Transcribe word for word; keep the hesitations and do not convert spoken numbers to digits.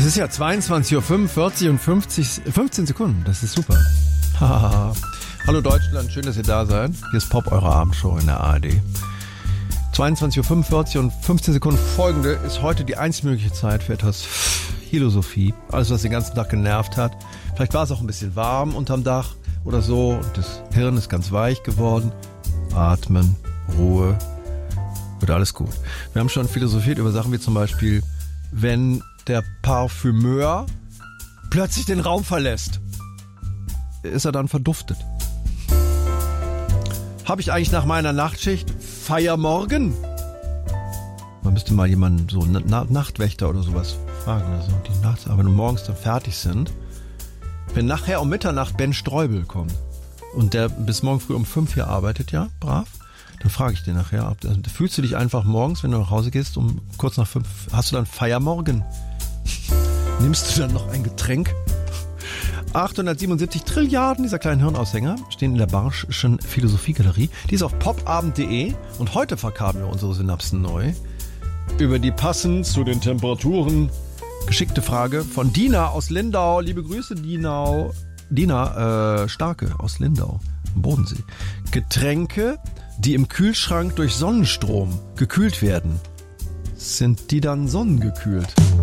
Es ist ja zweiundzwanzig Uhr fünfundvierzig und fünfzig, fünfzehn Sekunden. Das ist super. Hallo Deutschland, schön, dass ihr da seid. Hier ist Pop, eure Abendshow in der A R D. zweiundzwanzig Uhr fünfundvierzig und fünfzehn Sekunden. Folgende ist heute die einzig mögliche Zeit für etwas Philosophie. Alles, was den ganzen Tag genervt hat. Vielleicht war es auch ein bisschen warm unterm Dach oder so. Und das Hirn ist ganz weich geworden. Atmen, Ruhe. Wird alles gut. Wir haben schon philosophiert über Sachen wie zum Beispiel, wenn der Parfümeur plötzlich den Raum verlässt, ist er dann verduftet. Habe ich eigentlich nach meiner Nachtschicht Feiermorgen? Man müsste mal jemanden, so Na- Nachtwächter oder sowas fragen, also die nachts, aber morgens dann fertig sind. Wenn nachher um Mitternacht Ben Streubel kommt und der bis morgen früh um fünf hier arbeitet, ja, brav, dann frage ich den nachher, ob, also, fühlst du dich einfach morgens, wenn du nach Hause gehst, um kurz nach fünf, hast du dann Feiermorgen? Nimmst du dann noch ein Getränk? achthundertsiebenundsiebzig Trilliarden dieser kleinen Hirnaushänger stehen in der Barsch'schen Philosophiegalerie. Die ist auf popabend punkt de und heute verkabeln wir unsere Synapsen neu. Über die passend zu den Temperaturen geschickte Frage von Dina aus Lindau. Liebe Grüße, Dina. Dina äh, Starke aus Lindau am Bodensee. Getränke, die im Kühlschrank durch Sonnenstrom gekühlt werden, sind die dann sonnengekühlt?